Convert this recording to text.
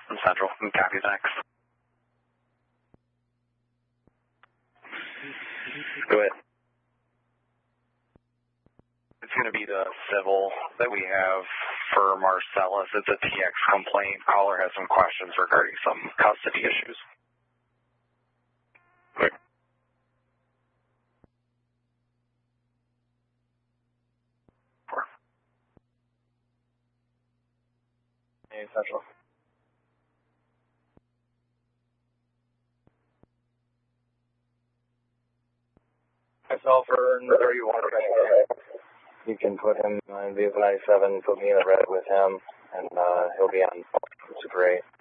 from Central. Copy, thanks. Go ahead. It's going to be the civil that we have for Marcellus. It's a TX complaint. Caller has some questions regarding some custody issues. Quick. Hey, Central. Myself for 31. You can put him on Vehicle 97, put me in the red with him, and he'll be on Super 8.